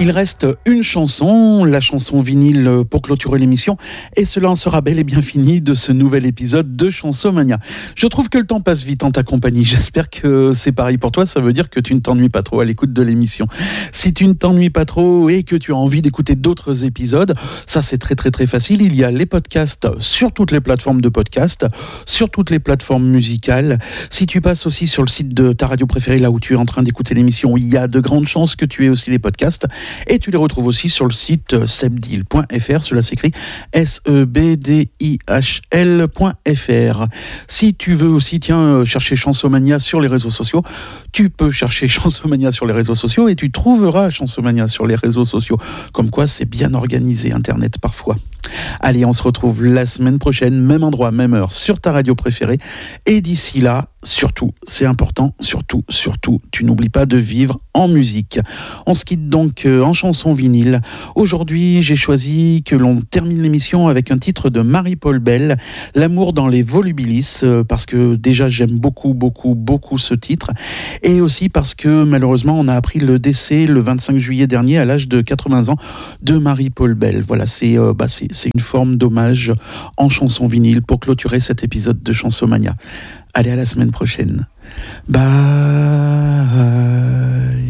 Il reste une chanson, la chanson vinyle pour clôturer l'émission, et cela en sera bel et bien fini de ce nouvel épisode de Chansomania. Je trouve que le temps passe vite en ta compagnie, j'espère que c'est pareil pour toi, ça veut dire que tu ne t'ennuies pas trop à l'écoute de l'émission. Si tu ne t'ennuies pas trop et que tu as envie d'écouter d'autres épisodes, ça c'est très très très facile, il y a les podcasts sur toutes les plateformes de podcast, sur toutes les plateformes musicales. Si tu passes aussi sur le site de ta radio préférée, là où tu es en train d'écouter l'émission, il y a de grandes chances que tu aies aussi les podcasts. Et tu les retrouves aussi sur le site sebdil.fr, cela s'écrit sebdil.fr. Si tu veux aussi, chercher Chansomania sur les réseaux sociaux, tu peux chercher Chansomania sur les réseaux sociaux et tu trouveras Chansomania sur les réseaux sociaux. Comme quoi, c'est bien organisé, Internet, parfois. Allez, on se retrouve la semaine prochaine, même endroit, même heure, sur ta radio préférée. Et d'ici là, surtout, c'est important, surtout, tu n'oublies pas de vivre en musique. On se quitte donc en chanson vinyle. Aujourd'hui, j'ai choisi que l'on termine l'émission avec un titre de Marie-Paul Bell, L'amour dans les volubilis, parce que déjà j'aime beaucoup ce titre, et aussi parce que malheureusement on a appris le décès le 25 juillet dernier à l'âge de 80 ans de Marie-Paul Bell. Voilà, c'est une forme d'hommage en chanson vinyle pour clôturer cet épisode de Chansomania. Allez, à la semaine prochaine. Bye.